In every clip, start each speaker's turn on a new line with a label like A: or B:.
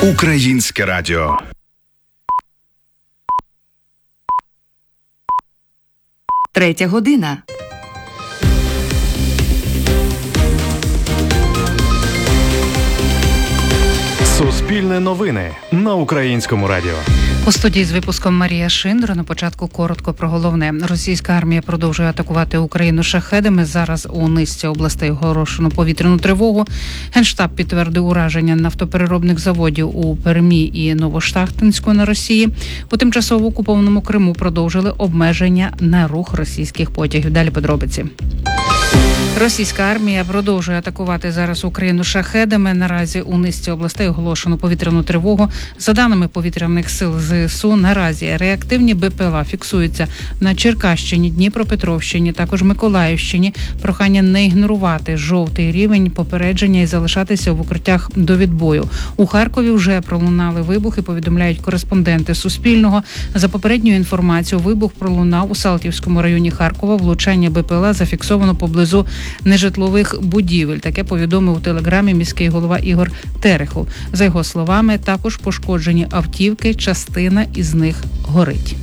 A: Українське радіо.
B: Третя година.
C: Суспільне новини на Українському радіо.
D: У студії з випуском Марія Шиндро. На початку коротко про головне. Російська армія продовжує атакувати Україну шахедами. Зараз у низці областей оголошено повітряну тривогу. Генштаб підтвердив ураження нафтопереробних заводів у Пермі і Новошахтинську на Росії. У тимчасово окупованому Криму продовжили обмеження на рух російських потягів. Далі подробиці. Російська армія продовжує атакувати зараз Україну шахедами. Наразі у низці областей оголошено повітряну тривогу. За даними повітряних сил ЗСУ, наразі реактивні БПЛА фіксуються на Черкащині, Дніпропетровщині, також Миколаївщині. Прохання не ігнорувати жовтий рівень попередження і залишатися в укриттях до відбою. У Харкові вже пролунали вибухи, повідомляють кореспонденти Суспільного. За попередньою інформацією, вибух пролунав у Салтівському районі Харкова. Влучання БПЛА зафіксовано поблизу нежитлових будівель. Таке повідомив у телеграмі міський голова Ігор Терехов. За його словами, також пошкоджені автівки, частина із них горить.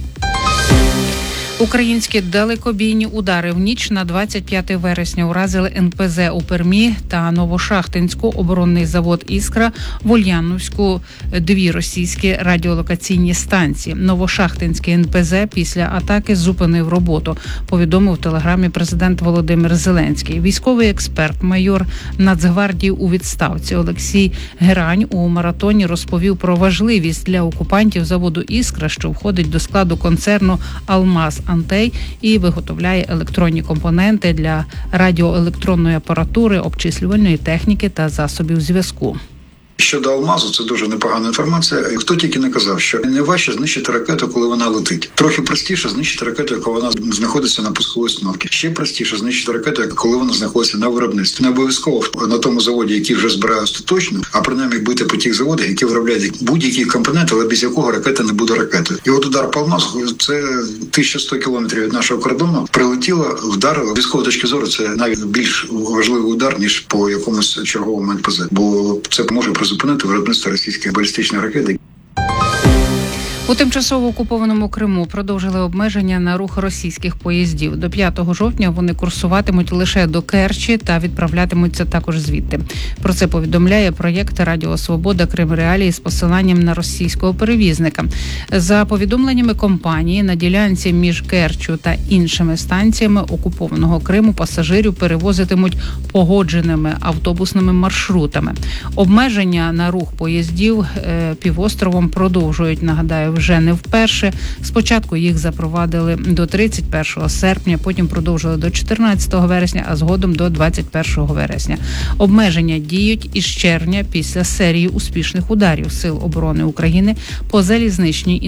D: Українські далекобійні удари в ніч на 25 вересня уразили НПЗ у Пермі та Новошахтинську, оборонний завод «Іскра», в Ульяновську дві російські радіолокаційні станції. Новошахтинський НПЗ після атаки зупинив роботу, повідомив в телеграмі президент Володимир Зеленський. Військовий експерт, майор Нацгвардії у відставці Олексій Герань у маратоні розповів про важливість для окупантів заводу «Іскра», що входить до складу концерну «Алмаз Антей» і виготовляє електронні компоненти для радіоелектронної апаратури, обчислювальної техніки та засобів зв'язку.
E: Щодо «Алмазу», це дуже непогана інформація. Хто тільки не казав, що не важче знищити ракету, коли вона летить. Трохи простіше знищити ракету, коли вона знаходиться на пусковій установці. Ще простіше знищити ракету, коли вона знаходиться на виробництві. Не обов'язково на тому заводі, який вже збирає остаточно, а принаймні бити по тих заводах, які виробляють будь-які компоненти, але без якого ракета не буде ракетою. І от удар по «Алмазу» – це 1100 кілометрів від нашого кордону. Прилетіло, вдарило. З військової точки зору це навіть більш важливий удар, ніж по якомусь черговому НПЗ. Бо це може призупинити виробництво російських балістичних ракет.
D: У тимчасово окупованому Криму продовжили обмеження на рух російських поїздів. До 5 жовтня вони курсуватимуть лише до Керчі та відправлятимуться також звідти. Про це повідомляє проєкт «Радіо Свобода. Крим Реалії» з посиланням на російського перевізника. За повідомленнями компанії, на ділянці між Керчю та іншими станціями окупованого Криму пасажирів перевозитимуть погодженими автобусними маршрутами. Обмеження на рух поїздів півостровом продовжують, нагадаю, вже не вперше. Спочатку їх запровадили до 31 серпня, потім продовжили до 14 вересня, а згодом до 21 вересня. Обмеження діють із червня після серії успішних ударів Сил оборони України по залізничній